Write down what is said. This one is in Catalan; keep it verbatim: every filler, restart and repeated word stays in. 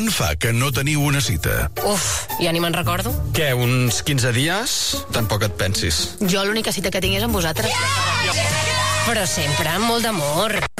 Quan fa que no teniu una cita? Uf, ja ni me'n recordo. Què, uns quinze dies? Tampoc et pensis. Jo l'única cita que tinc és amb vosaltres. Però sempre amb molt d'amor.